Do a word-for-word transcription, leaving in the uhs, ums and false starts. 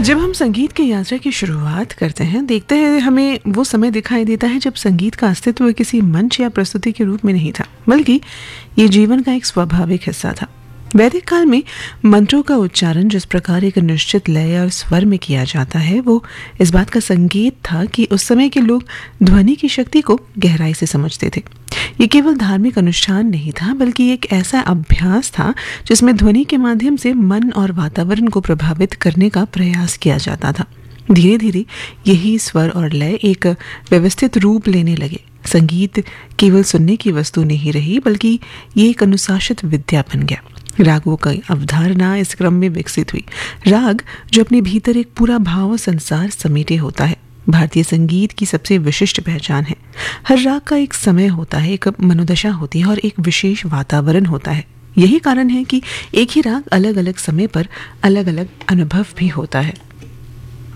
जब हम संगीत की यात्रा की शुरुआत करते हैं, देखते हैं हमें वो समय दिखाई देता है जब संगीत का अस्तित्व किसी मंच या प्रस्तुति के रूप में नहीं था, बल्कि ये जीवन का एक स्वाभाविक हिस्सा था। वैदिक काल में मंत्रों का उच्चारण जिस प्रकार एक निश्चित लय और स्वर में किया जाता है, वो इस बात का संकेत था कि उस समय के लोग ध्वनि की शक्ति को गहराई से समझते थे। ये केवल धार्मिक अनुष्ठान नहीं था, बल्कि एक ऐसा अभ्यास था जिसमें ध्वनि के माध्यम से मन और वातावरण को प्रभावित करने का प्रयास किया जाता था। धीरे धीरे यही स्वर और लय एक व्यवस्थित रूप लेने लगे। संगीत केवल सुनने की वस्तु नहीं रही, बल्कि ये एक अनुशासित विद्या बन गया। रागों की अवधारणा इस क्रम में विकसित हुई। राग जो अपने भीतर एक पूरा भाव संसार समेटे होता है, भारतीय संगीत की सबसे विशिष्ट पहचान है। हर राग का एक समय होता है, एक मनोदशा होती है और एक विशेष वातावरण होता है। यही कारण है कि एक ही राग अलग अलग समय पर अलग अलग अनुभव भी होता है।